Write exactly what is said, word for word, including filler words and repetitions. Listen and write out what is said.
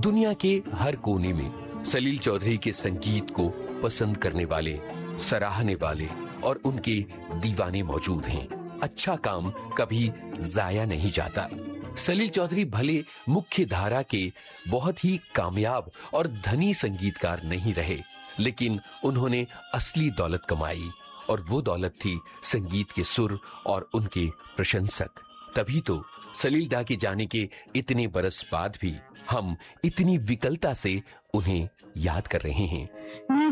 दुनिया के हर कोने में सलील चौधरी के संगीत को पसंद करने वाले, सराहने वाले और उनके दीवाने मौजूद हैं। अच्छा काम कभी जाया नहीं जाता। सलील चौधरी भले मुख्य धारा के बहुत ही कामयाब और धनी संगीतकार नहीं रहे, लेकिन उन्होंने असली दौलत कमाई और वो दौलत थी संगीत के सुर और उनके प्रशंसक। तभी तो सलील दा के जाने के इतने बरस बाद भी हम इतनी विकलता से उन्हें याद कर रहे हैं।